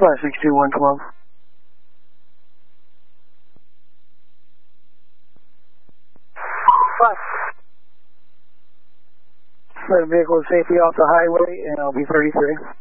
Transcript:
562-112. Let vehicle safety off the highway, and I'll be 33.